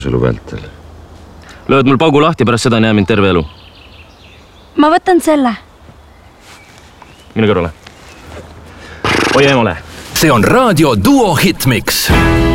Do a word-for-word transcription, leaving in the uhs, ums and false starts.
elu vältel. Lööd mul paugu lahti, pärast seda on jää mind terve elu. Ma võtan selle. Mine kõrvale. Oi, Emole. See on Raadio Duo Hitmix.